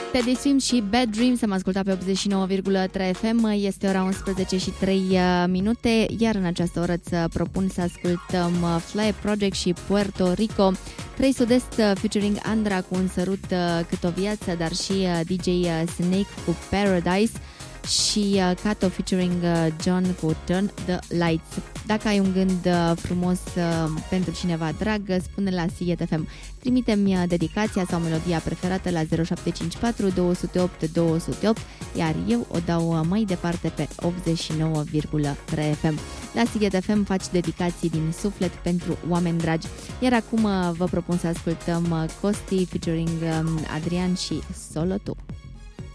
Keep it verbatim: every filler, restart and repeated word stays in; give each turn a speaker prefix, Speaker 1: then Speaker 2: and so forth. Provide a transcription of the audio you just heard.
Speaker 1: Teddy Swims și Bad Dreams am ascultat pe optzeci și nouă virgulă trei F M. Este ora unsprezece și trei minute, iar în această oră îți propun să ascultăm Fly Project și Puerto Rico, Trei Sud-Est featuring Andra cu Un sărut cât o viață, dar și D J Snake cu Paradise și Kato featuring John cu Turn the Lights. Dacă ai un gând frumos pentru cineva drag, spune la Sighet F M. Trimite-mi dedicația sau melodia preferată la zero șapte cinci patru doi zero opt doi zero opt, iar eu o dau mai departe pe optzeci și nouă virgulă trei F M. La Sighet F M faci dedicații din suflet pentru oameni dragi. Iar acum vă propun să ascultăm Costi featuring Adrian și Solo Tu.